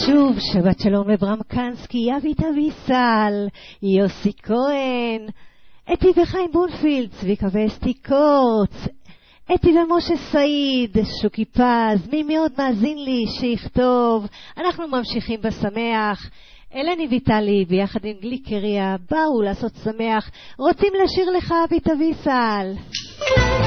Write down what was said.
שוב, שבת שלום לברם קנסקי, אבית אביסל, יוסי כהן, אתי וחיים בונפילד, צביקה ואסתי קורץ, אתי ומשה סעיד, שוקי פז, מי מאוד מאזין לי שיכתוב. אנחנו ממשיכים בשמח. אלני ויטלי ביחד עם גליקריה באו לעשות שמח. רוצים לשיר לך אבית אביסל.